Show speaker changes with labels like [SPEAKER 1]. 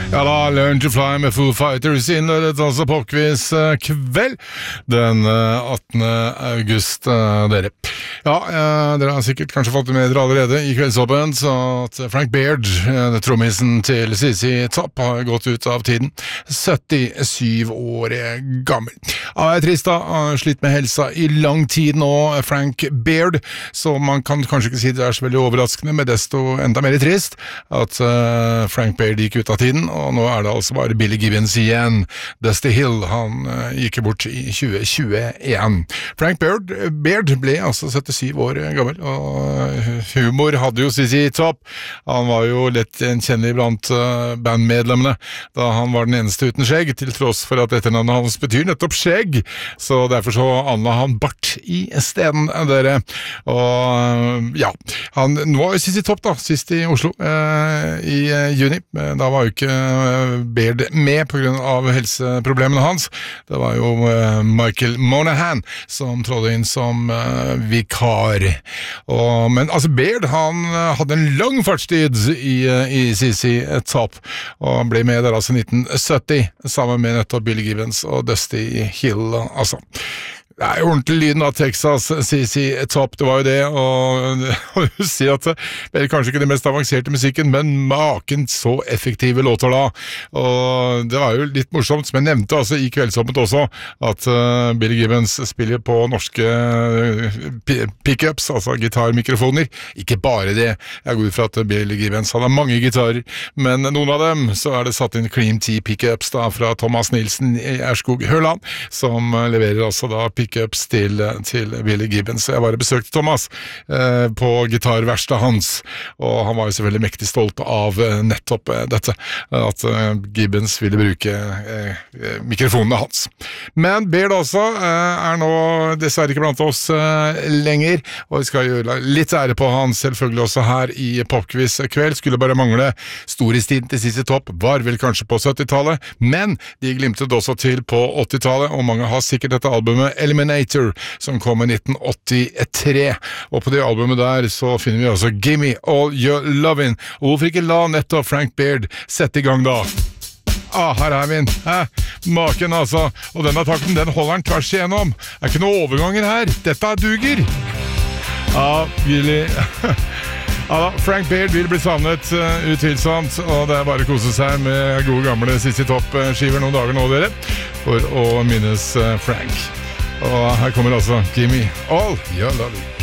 [SPEAKER 1] Ja da, Learn to Fly med Foo Fighters innledet altså popquiz kveld den 18. august, dere. Ja, dere har sikkert kanskje fått med dere allerede i kveldsåpen, så at Frank Beard, trommisen til CC Top, har gått ut av tiden. 77 år gammel. Ja, trist da, har slitt med helsa i lang tid nå, Frank Beard, så man kan kanskje ikke si det så veldig overraskende, men desto enda mer trist at Frank Beard gikk ut av tiden, og nå det altså bare Billy Gibbons igjen. Dusty Hill, han gikk bort i 2021. Frank Beard ble altså 77 år gammel, og humor hadde jo CC Top. Han var jo lett gjenkjennelig blant bandmedlemmene, da han var den eneste uten skjegg, til tross for at etternavnet hans betyr nettopp skjegg, så derfor så anla han bart i stedet, dere. Og ja, nå var jo CC Top da, sist i Oslo, i juni. Da var jo ikke Beard med på grunn av helseproblemene hans. Det var jo Michael Monaghan som trådde inn som vikar. Men altså Beard, han hadde en lang fartstid i CC Top, og han ble med der altså 1970, sammen med nettopp Billy Gibbons og Dusty Hill, altså. Det jo ordentlig lyden av Texas CC Top, det var jo det, og jeg vil si at det kanskje ikke det mest avanserte musikken, men maken så effektive låter da, og det var jo litt morsomt, som jeg nevnte altså i kveldsåpent også, at Billy Gibbons spiller på norske pickups, altså gitarmikrofoner, ikke bare det, jeg går ut fra at Billy Gibbons han har mange gitarer, men noen av dem så det satt inn Cream Tea pickups da, fra Thomas Nilsen i Erskog Høland, som leverer altså da pickups til Billy Gibbons. Jeg bare besøkte Thomas på gitarverkstedet hans, og han var jo selvfølgelig mektig stolt av nettopp dette, at Gibbons ville bruke mikrofonene hans. Men Beard også nå dessverre ikke blant oss lenger, og vi skal gjøre litt ære på han selvfølgelig også her i Popquiz kveld. Skulle bare mangle. Storhetstiden til CC Top var vel kanskje på 70-tallet, men de glimtet også til på 80-tallet, og mange har sikkert dette albumet Eliminator, som kom i 1983, og på det albumet der så finner vi altså Gimme All Your Lovin', og hvorfor ikke la nettopp Frank Beard sette i gang da? Her vi den, maken altså, og denne takten, den holder han tvers igjennom, ikke noen overganger her, dette duger. Billy Frank Beard vil bli savnet utvilsomt, og det bare å kose seg med gode gamle CC Top-skiver noen dager nå, dere, for å minnes Frank. Og her kommer altså Gimme All Your Lovin'.